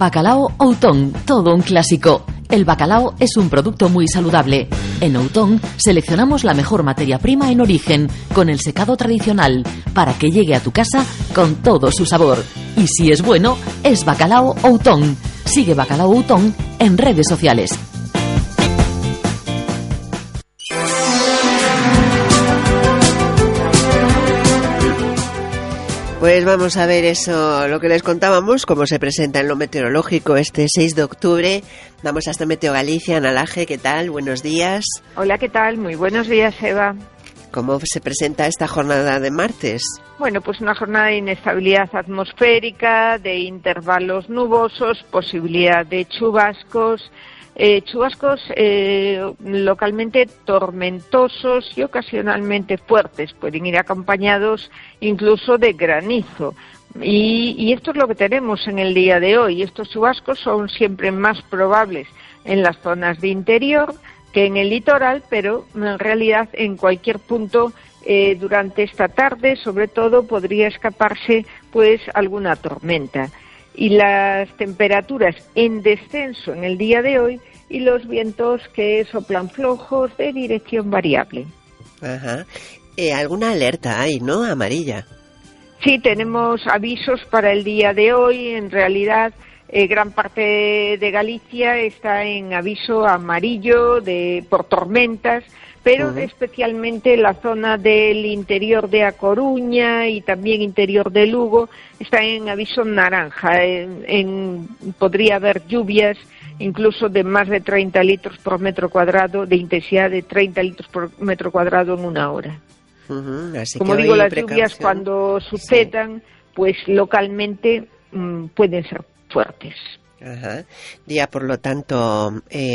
Bacalao Outón, todo un clásico. El bacalao es un producto muy saludable. En Outón seleccionamos la mejor materia prima en origen, con el secado tradicional, para que llegue a tu casa con todo su sabor. Y si es bueno, es Bacalao Outón. Sigue Bacalao Outón en redes sociales. Pues vamos a ver eso, lo que les contábamos, cómo se presenta en lo meteorológico este 6 de octubre. Vamos hasta Meteo Galicia. Ana Laje, ¿qué tal? Buenos días. Hola, ¿qué tal? Muy buenos días, Eva. ¿Cómo se presenta esta jornada de martes? Bueno, pues una jornada de inestabilidad atmosférica, de intervalos nubosos, posibilidad de chubascos, localmente tormentosos y ocasionalmente fuertes. Pueden ir acompañados incluso de granizo. Y esto es lo que tenemos en el día de hoy. Estos chubascos son siempre más probables en las zonas de interior que en el litoral, pero en realidad en cualquier punto durante esta tarde, sobre todo, podría escaparse pues alguna tormenta. Y las temperaturas en descenso en el día de hoy y los vientos que soplan flojos de dirección variable. Ajá. ¿Alguna alerta hay, no? Amarilla. Sí, tenemos avisos para el día de hoy. En realidad, gran parte de Galicia está en aviso amarillo por tormentas, pero especialmente la zona del interior de A Coruña y también interior de Lugo está en aviso naranja. Podría haber lluvias incluso de más de 30 litros por metro cuadrado, de intensidad de 30 litros por metro cuadrado en una hora. Así como que digo, las precaución. lluvias cuando sucedan, pues localmente pueden ser fuertes. Ajá. Día, por lo tanto,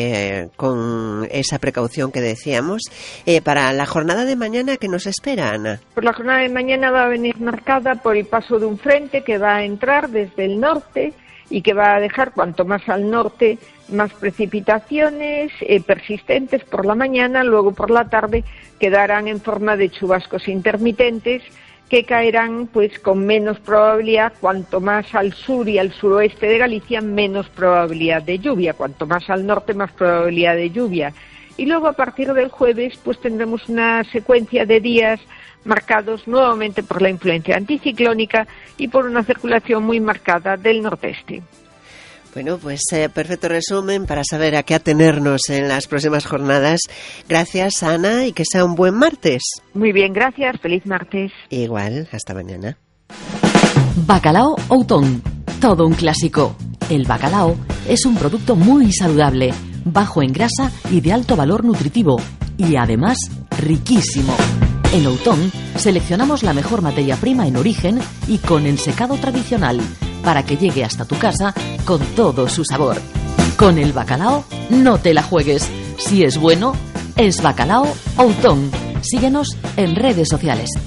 con esa precaución que decíamos. Para la jornada de mañana, ¿qué nos espera, Ana? Pues la jornada de mañana va a venir marcada por el paso de un frente que va a entrar desde el norte y que va a dejar, cuanto más al norte, más precipitaciones persistentes por la mañana. Luego por la tarde quedarán en forma de chubascos intermitentes que caerán pues con menos probabilidad. Cuanto más al sur y al suroeste de Galicia, menos probabilidad de lluvia. Cuanto más al norte, más probabilidad de lluvia. Y luego a partir del jueves pues tendremos una secuencia de días marcados nuevamente por la influencia anticiclónica y por una circulación muy marcada del nordeste. Bueno, pues perfecto resumen para saber a qué atenernos en las próximas jornadas. Gracias, Ana, y que sea un buen martes. Muy bien, gracias. Feliz martes. Igual, hasta mañana. Bacalao Outón, todo un clásico. El bacalao es un producto muy saludable, bajo en grasa y de alto valor nutritivo, y además riquísimo. En Outón seleccionamos la mejor materia prima en origen y con el secado tradicional, para que llegue hasta tu casa con todo su sabor. Con el bacalao no te la juegues. Si es bueno, es Bacalao Outón. Síguenos en redes sociales.